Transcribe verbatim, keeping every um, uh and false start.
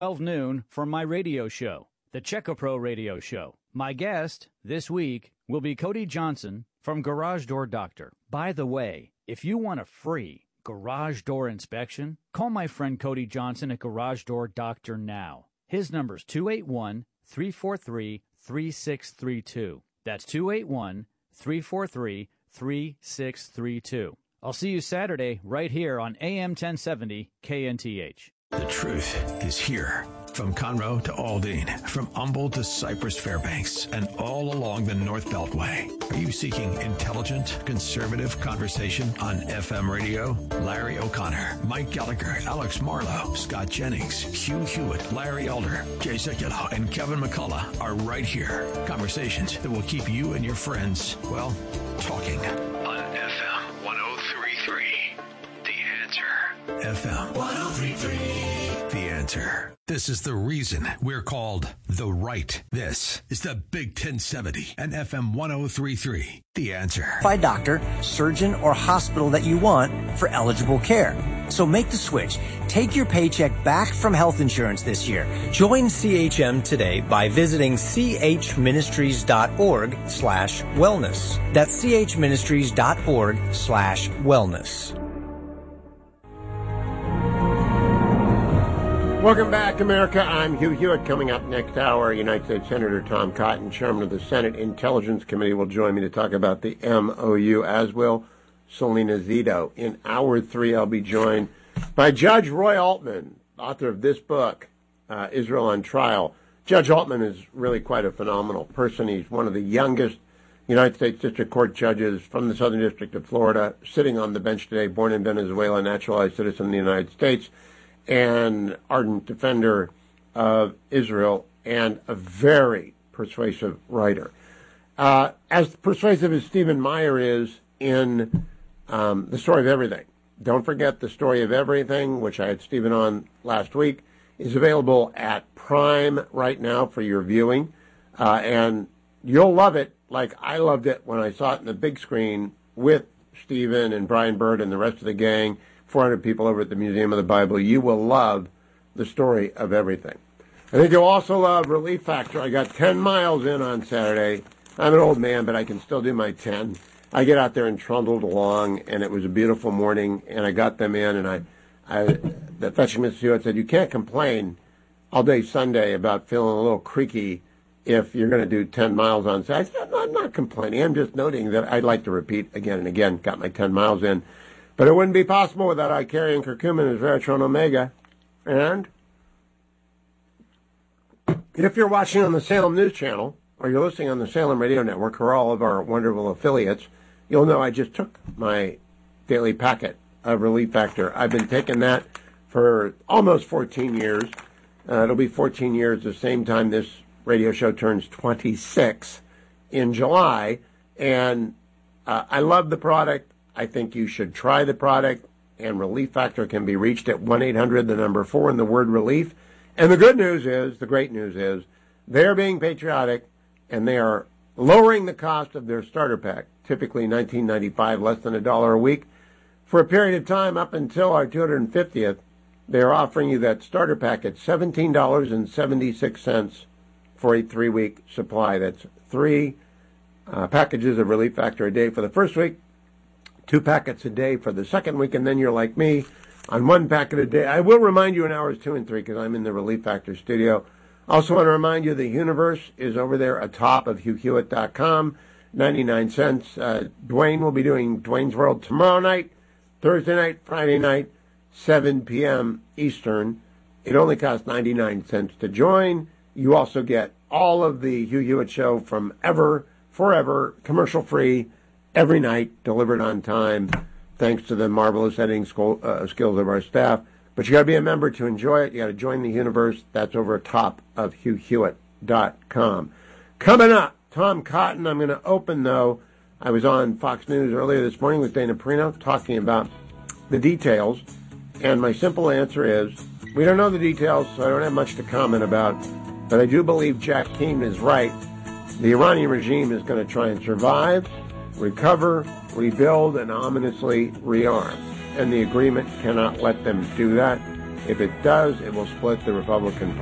twelve noon for my radio show, the Checkapro Radio Show. My guest this week will be Cody Johnson from Garage Door Doctor. By the way, if you want a free garage door inspection, call my friend Cody Johnson at Garage Door Doctor now. His number is two eight one, three four three, three six three two. That's two eight one, three four three, three six three two. I'll see you Saturday right here on A M ten seventy K N T H. The truth is here. From Conroe to Aldine, from Humboldt to Cypress Fairbanks, and all along the North Beltway. Are you seeking intelligent, conservative conversation on F M radio? Larry O'Connor, Mike Gallagher, Alex Marlowe, Scott Jennings, Hugh Hewitt, Larry Elder, Jay Sekulow, and Kevin McCullough are right here. Conversations that will keep you and your friends, well, talking. On F M one oh three point three, The Answer. F M one oh three point three, The Answer. This is the reason we're called The Right. This is the Big ten seventy and F M one oh three point three, The Answer. By doctor, surgeon, or hospital that you want for eligible care. So make the switch. Take your paycheck back from health insurance this year. Join C H M today by visiting chministries.org slash wellness. That's chministries.org slash wellness. Welcome back, America. I'm Hugh Hewitt. Coming up next hour, United States Senator Tom Cotton, chairman of the Senate Intelligence Committee, will join me to talk about the M O U, as will Selena Zito. In hour three, I'll be joined by Judge Roy Altman, author of this book, uh, Israel on Trial. Judge Altman is really quite a phenomenal person. He's one of the youngest United States District Court judges from the Southern District of Florida, sitting on the bench today, born in Venezuela, naturalized citizen of the United States, and ardent defender of Israel, and a very persuasive writer. Uh, as persuasive as Stephen Meyer is in um, The Story of Everything. Don't forget The Story of Everything, which I had Stephen on last week, is available at Prime right now for your viewing. Uh, and you'll love it like I loved it when I saw it in the big screen with Stephen and Brian Bird and the rest of the gang, four hundred people over at the Museum of the Bible. You will love The Story of Everything. I think you'll also love Relief Factor. I got ten miles in on Saturday. I'm an old man, but I can still do my ten. I get out there and trundled along, and it was a beautiful morning, and I got them in, and I, I the fetching Mister Hewitt said, you can't complain all day Sunday about feeling a little creaky if you're going to do ten miles on Saturday. I said, I'm not, I'm not complaining. I'm just noting that I'd like to repeat again and again. Got my ten miles in. But it wouldn't be possible without Icarian curcumin, resveratrol, omega. And if you're watching on the Salem News Channel, or you're listening on the Salem Radio Network, or all of our wonderful affiliates, you'll know I just took my daily packet of Relief Factor. I've been taking that for almost fourteen years. Uh, it'll be fourteen years the same time this radio show turns twenty-six in July. And uh, I love the product. I think you should try the product, and Relief Factor can be reached at one eight hundred, the number four, and the word relief. And the good news is, the great news is, they're being patriotic, and they are lowering the cost of their starter pack, typically nineteen ninety-five dollars, less than a dollar a week. For a period of time up until our two hundred fiftieth, they're offering you that starter pack at seventeen dollars and seventy-six cents for a three-week supply. That's three uh, packages of Relief Factor a day for the first week, two packets a day for the second week, and then you're like me on one packet a day. I will remind you in hours two and three because I'm in the Relief Factor studio. Also want to remind you the universe is over there atop of hugh hewitt dot com, ninety-nine cents. Uh, Dwayne will be doing Dwayne's World tomorrow night, Thursday night, Friday night, seven p.m. Eastern. It only costs ninety-nine cents to join. You also get all of the Hugh Hewitt Show from ever, forever, commercial-free, every night, delivered on time, thanks to the marvelous editing school, uh, skills of our staff. But you got to be a member to enjoy it. You got to join the universe. That's over top of hugh hewitt dot com. Coming up, Tom Cotton. I'm going to open, though. I was on Fox News earlier this morning with Dana Perino talking about the details. And my simple answer is, we don't know the details, so I don't have much to comment about. But I do believe Jack Keane is right. The Iranian regime is going to try and survive, recover, rebuild, and ominously rearm. And the agreement cannot let them do that. If it does, it will split the Republican Party.